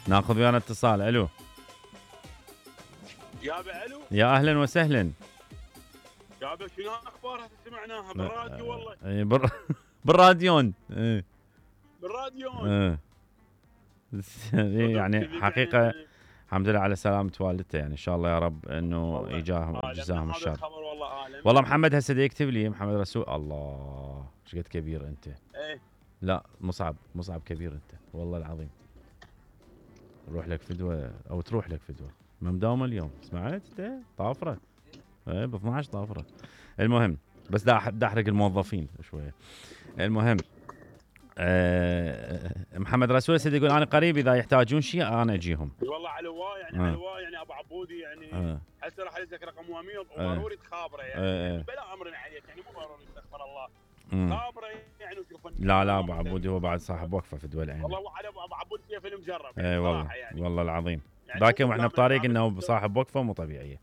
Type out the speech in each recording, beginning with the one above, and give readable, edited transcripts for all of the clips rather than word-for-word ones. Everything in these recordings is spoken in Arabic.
ناخذ ويانا اتصال. الو يابا الو يا اهلا وسهلا. يابا شنو اخبارها سمعناها بالراديو والله. بالراديون. بالراديو يعني حقيقه الحمد لله على سلامة والدته، يعني ان شاء الله يا رب انه يجزاهم الشر. والله محمد هسه يكتب لي محمد رسول. الله ايش قد كبير انت. ايه لا مصعب كبير انت والله العظيم. روح لك فدوه او تروح لك فدوه ما مداومه اليوم. سمعت انت طافره؟ ايه ب 12 طافره. المهم بس دا احرق الموظفين شويه. المهم محمد رسول سيدي يقول انا قريب اذا يحتاجون شيء انا اجيهم. والله على الواء يعني على الواء يعني ابو عبودي يعني هسه راح ارسلك رقم وميض وضروري تخابره يعني بلا امر عليك يعني مو ضروري استغفر الله. خابره يعني وشوف. لا ابو عبودي هو بعد صاحب وقفه في دول العين. والله على ابو عبودي فيه فيلم جرب يعني والله يعني والله العظيم يعني باكر واحنا بطريق انه صاحب وقفه مو طبيعيه.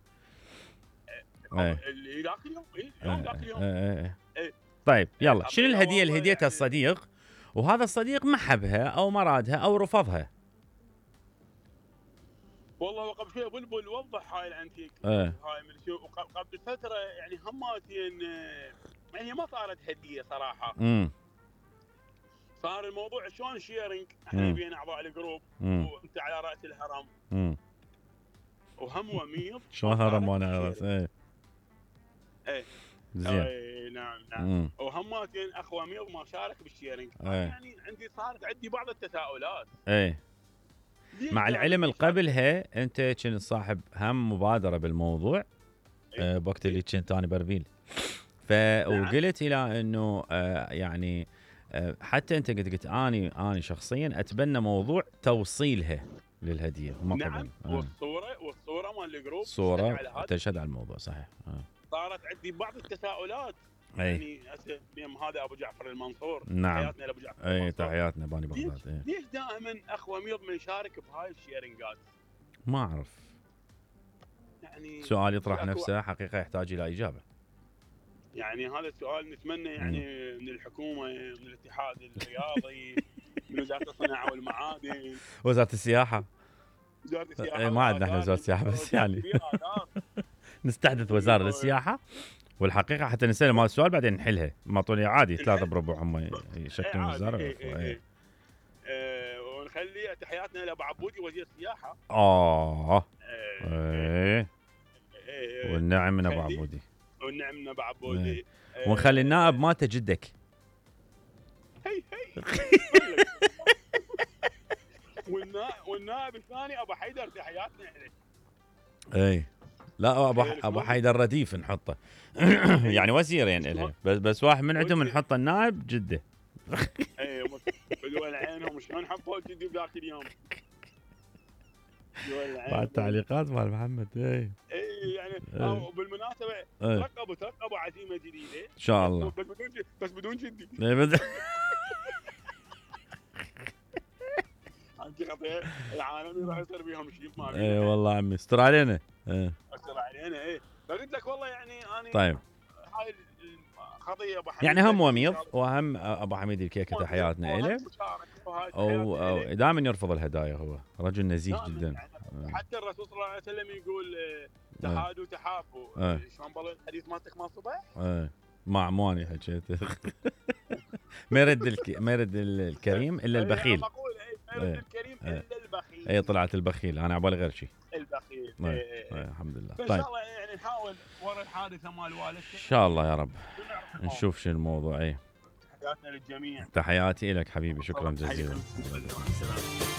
اللي ذاك اليوم ذاك اليوم. طيب يلا شنو الهديه اللي هديتها الصديق وهذا الصديق ما حبها او ما رادها او رفضها؟ والله قبل شوي بلبل وضح هاي الانتيك. هاي من شو قبل فتره يعني هماتين يعني ما صارت هديه صراحه. صار الموضوع شلون شيرنج احنا بين اعضاء الجروب وانت على راس الهرم. وهم وميض شلون هرم وانا على راس ايه زين. نعم وهماتين اخ وميض ما شارك بالشيرنج. يعني عندي بعض التساؤلات. مع العلم القبلها انت كنت صاحب هم مبادره بالموضوع بوقت اللي كنت انا بربيل. وقلت الى انه يعني حتى انت قلت اني شخصيا اتبنى موضوع توصيلها للهديه وما نعم والصوره مال الجروب صوره تشهد على الموضوع صحيح. صارت عندي بعض التساؤلات. يعني هذا ابو جعفر المنصور. نعم تحياتنا لابو جعفر المنصور. تحياتنا باني بغداد. ليش دائما اخ وميض من يشارك بهاي الشيرنجات؟ ما اعرف يعني سؤال يطرح نفسه حقيقه يحتاج الى اجابه. يعني هذا السؤال نتمنى يعني من الحكومه من الاتحاد الرياضي من وزاره الصناعه والمعادن وزاره السياحه. ما عندنا احنا وزاره السياحه بس يعني نستحدث وزاره للسياحه والحقيقه حتى نسال هذا السؤال بعدين نحلها. ما طولي عادي 3 بربع هم يشكلون وزاره. ونخلي تحياتنا لابو عبودي وزير السياحه. والنعم من ابو عبودي. والنعم من ابو عبودي. ونخلي النائب مالته جدك. هي والنائب الثاني ابو حيدر تحياتنا عليه. لا ابو حيدر رديف نحطه يعني وزير يعني لها بس واحد من عندهم نحطه النائب جده. بدول عينهم شلون حطوا جدي بذاك اليوم. بعد تعليقات مال محمد. يعني بالمناسبه ترقبوا عزيمه جديده ان شاء الله بس بدون جدي. العالم راح يصير بيهم شيء ما والله عمي استر علينا. استر علينا. فقلت لك والله يعني انا طيب هاي قضيه ابو حميد يعني هم وميض وهم ابو حميد الكيكه تحياتنا له. او دائما يرفض الهدايا هو رجل نزيه جدا. حتى الرسول صلى الله عليه وسلم يقول تهادوا تحابوا. شلون بالله الحديث مالتك مال الصبح؟ مع عمواني حكيت ما يرد الكريم الا البخيل. ما يرد الكريم الا البخيل. طلعت البخيل انا عبالي غير شيء. البخيل. الحمد لله. طيب ان شاء الله يعني نحاول ورا الحادثه مال والدتك ان شاء الله يا رب نشوف شو الموضوع. تحياتنا للجميع. تحياتي لك حبيبي شكرا جزيلا.